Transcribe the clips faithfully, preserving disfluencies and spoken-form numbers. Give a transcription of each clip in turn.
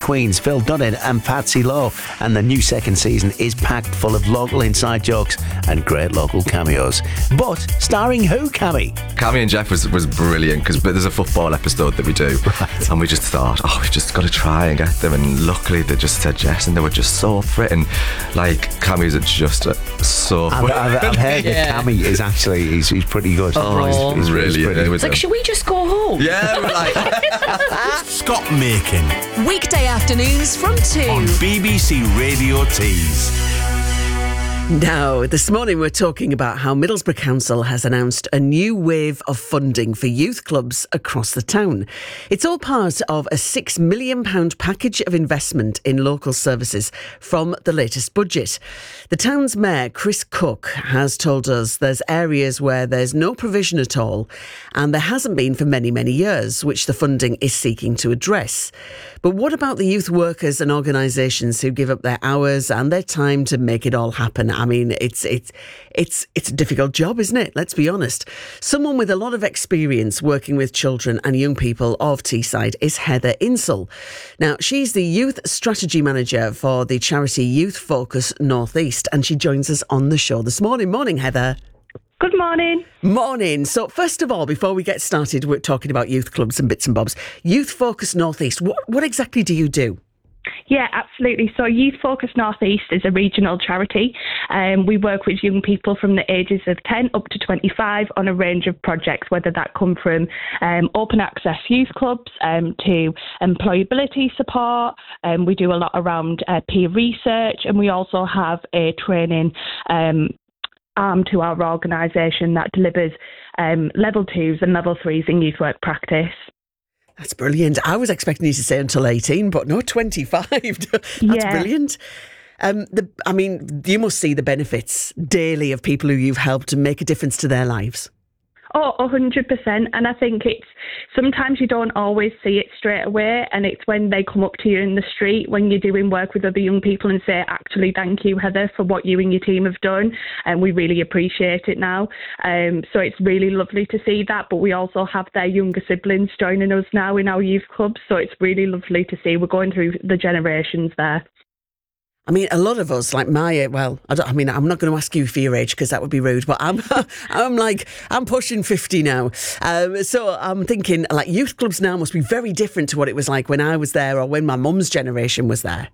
queens Phil Dunnan and Patsy Lowe, and the new second season is packed full of local inside jokes and great local cameos. But starring who, Cammy? Cammy and Jeff was, was brilliant, because there's a football episode that we do, right. And we just thought, oh, we've just got to try and get them, and luckily they just said yes, and they were just so up for it. And like, Cammy's just uh, so I've, I've, I've heard Yeah. that Cammy is actually he's, he's pretty good. Oh, he's, he's really pretty it was Like, a- should we just go home? Yeah, we're like Scott Makin Weekday afternoons from two. on B B C Radio Tees. Now, this morning we're talking about how Middlesbrough Council has announced a new wave of funding for youth clubs across the town. It's all part of a six million pounds package of investment in local services from the latest budget. The town's mayor, Chris Cook, has told us there's areas where there's no provision at all, and there hasn't been for many, many years, which the funding is seeking to address. But what about the youth workers and organisations who give up their hours and their time to make it all happen? I mean, it's it's it's it's a difficult job, isn't it? Let's be honest. Someone with a lot of experience working with children and young people of Teesside is Heather Insell. Now, she's the Youth Strategy Manager for the charity Youth Focus North East, and she joins us on the show this morning. Morning, Heather. Good morning. Morning. So first of all, before we get started, we're talking about youth clubs and bits and bobs. Youth Focus North East, what, what exactly do you do? Yeah, absolutely. So Youth Focus North East is a regional charity. Um, we work with young people from the ages of ten up to twenty-five on a range of projects, whether that come from um, open access youth clubs um, to employability support. Um, we do a lot around uh, peer research, and we also have a training um arm to our organisation that delivers um, level twos and level threes in youth work practice. That's brilliant. I was expecting you to say until eighteen, but no, twenty-five. That's Yeah. brilliant. Um, the, I mean, you must see the benefits daily of people who you've helped to make a difference to their lives. Oh, one hundred percent. And I think it's sometimes you don't always see it straight away, and it's when they come up to you in the street when you're doing work with other young people and say, actually, thank you, Heather, for what you and your team have done, and we really appreciate it now. Um, so it's really lovely to see that, but we also have their younger siblings joining us now in our youth clubs, so it's really lovely to see. We're going through the generations there. I mean, a lot of us, like my, well, I, don't, I mean, I'm not going to ask you for your age because that would be rude, but I'm, I'm like, I'm pushing fifty now. Um, so I'm thinking, like, youth clubs now must be very different to what it was like when I was there or when my mum's generation was there.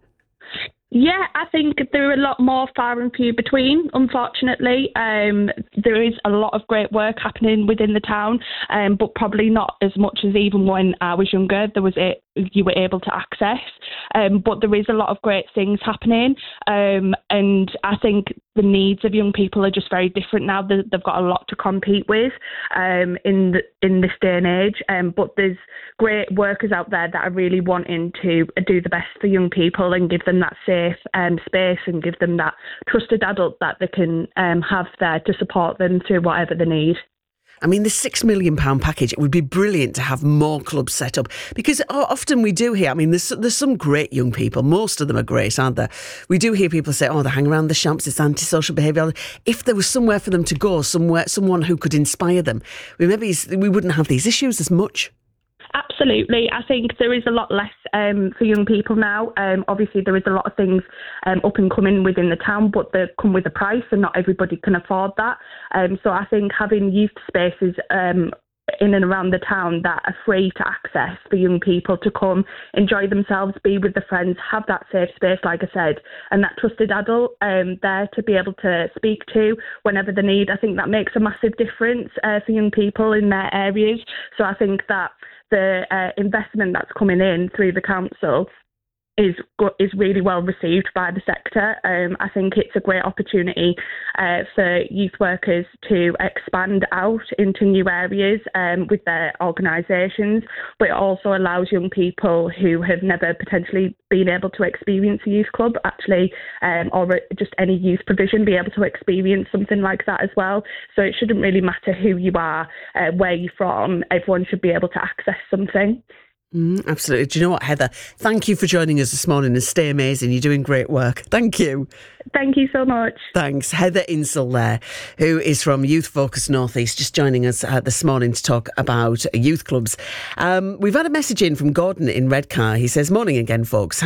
Yeah, I think there are a lot more far and few between, unfortunately. Um, there is a lot of great work happening within the town, um, but probably not as much as even when I was younger, there was a, you were able to access. Um, but there is a lot of great things happening. Um, and I think the needs of young people are just very different now. They, they've got a lot to compete with um, in the, in this day and age. Um, but there's great workers out there that are really wanting to do the best for young people and give them that safe um, space and give them that trusted adult that they can um, have there to support them through whatever they need. I mean, the six million pounds package, it would be brilliant to have more clubs set up, because often we do hear, I mean, there's, there's some great young people. Most of them are great, aren't there? We do hear people say, oh, they hang around the shops, it's antisocial behaviour. If there was somewhere for them to go, somewhere, someone who could inspire them, we maybe we wouldn't have these issues as much. Absolutely. I think there is a lot less um, for young people now. Um, obviously, there is a lot of things um, up and coming within the town, but they come with a price and not everybody can afford that. Um, so I think having youth spaces um, in and around the town that are free to access for young people to come, enjoy themselves, be with their friends, have that safe space, like I said, and that trusted adult um, there to be able to speak to whenever they need. I think that makes a massive difference uh, for young people in their areas. So I think that the uh, investment that's coming in through the council is is really well received by the sector. Um, I think it's a great opportunity uh, for youth workers to expand out into new areas um, with their organisations, but it also allows young people who have never potentially been able to experience a youth club actually, um, or just any youth provision, be able to experience something like that as well. So it shouldn't really matter who you are, uh, where you're from, everyone should be able to access something. Mm, absolutely. Do you know what, Heather? Thank you for joining us this morning and stay amazing. You're doing great work. Thank you. Thank you so much. Thanks. Heather Insell there, who is from Youth Focus North East, just joining us uh, this morning to talk about youth clubs. Um, we've had a message in from Gordon in Redcar. He says, morning again, folks.